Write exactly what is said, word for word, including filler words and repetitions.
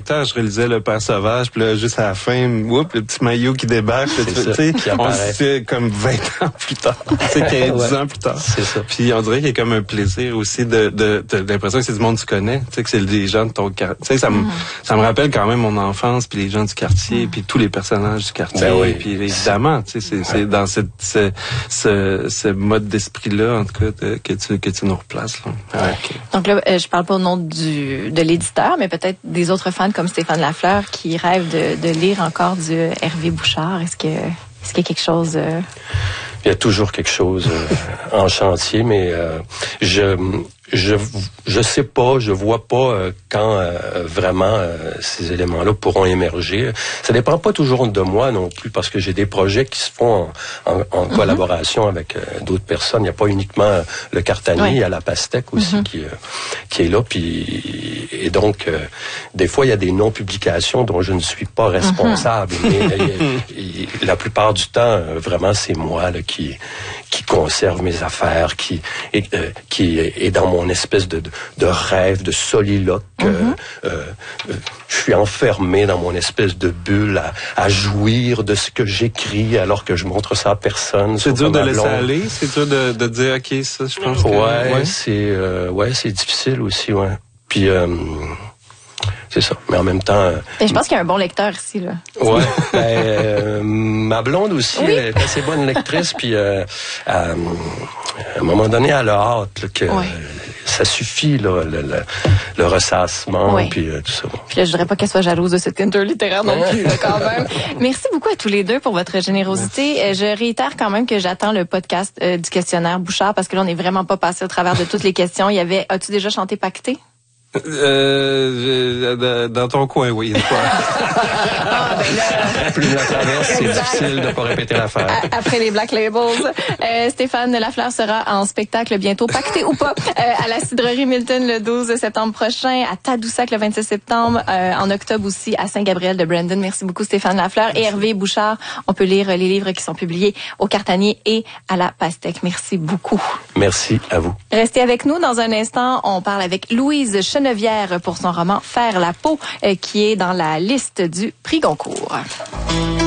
temps, je réalisais le Père Sauvage, puis là, juste à la fin, oups, le petit maillot qui débarque, tu sais, on se dit comme vingt ans plus tard, tu sais, quinze ouais, ans plus tard. C'est ça. Puis on dirait qu'il y a comme un plaisir aussi de, de, de, de l'impression que c'est du monde que tu connais, tu sais, que c'est des gens de ton quartier. Tu sais, ça me, mm. ça me rappelle quand même mon enfance, puis les gens du quartier, mm. puis tous les personnages du quartier. Ben oui. Puis évidemment, tu sais, c'est, c'est dans cette, ce, ce, ce mode d'esprit-là, en tout cas, de, que tu, que tu nous replaces, là. Ouais, okay. Donc là, euh, je parle pas au nom du, de l'éditeur, mais peut-être des autres fans comme Stéphane Lafleur qui rêvent de, de lire encore du Hervé Bouchard. Est-ce que, est-ce qu'il y a quelque chose, euh... Il y a toujours quelque chose euh, en chantier, mais euh, je je je sais pas, je vois pas euh, quand euh, vraiment euh, ces éléments-là pourront émerger. Ça dépend pas toujours de moi non plus, parce que j'ai des projets qui se font en, en, en mm-hmm. collaboration avec euh, d'autres personnes. Il n'y a pas uniquement le Cartanier, ouais. il y a la Pastèque aussi mm-hmm. qui euh, qui est là. Puis et donc euh, des fois il y a des non-publications dont je ne suis pas responsable. Mm-hmm. Mais et, et, la plupart du temps, euh, vraiment c'est moi là, qui qui conserve mes affaires, qui et, euh, qui est dans mon espèce de, de, de rêve, de soliloque. Mm-hmm. euh, euh, je suis enfermé dans mon espèce de bulle à, à jouir de ce que j'écris alors que je montre ça à personne. C'est dur de laisser aller, c'est dur de, de dire ok ça, je pense que ouais, ouais. c'est euh, ouais c'est difficile aussi, ouais. Puis euh, c'est ça. Mais en même temps... Euh, je pense qu'il y a un bon lecteur ici, là. Ouais. ben, euh, ma blonde aussi, oui. elle est assez bonne lectrice, puis euh, à, à un moment donné, elle a hâte là, que ouais. ça suffit, là, le, le, le ressassement, ouais. puis euh, tout ça. Puis là, je voudrais pas qu'elle soit jalouse de cette Tinder littéraire non plus, là, quand même. Merci beaucoup à tous les deux pour votre générosité. Euh, je réitère quand même que j'attends le podcast euh, du questionnaire Bouchard, parce que là, on n'est vraiment pas passé au travers de toutes les questions. Il y avait, as-tu déjà chanté Pacté? Euh, dans ton coin, oui. Ah, ben là... La plume la traverse, c'est difficile de pas répéter l'affaire. Après les Black Labels, euh, Stéphane Lafleur sera en spectacle bientôt, pacté ou pas, euh, à la Cidrerie Milton le douze septembre prochain, à Tadoussac le vingt-six septembre, euh, en octobre aussi à Saint-Gabriel de Brandon. Merci beaucoup Stéphane Lafleur. Et Hervé Bouchard, on peut lire les livres qui sont publiés au Cartanier et à la Pastèque. Merci beaucoup. Merci à vous. Restez avec nous dans un instant. On parle avec Louise Chenevière pour son roman Faire la peau, euh, qui est dans la liste du prix Goncourt.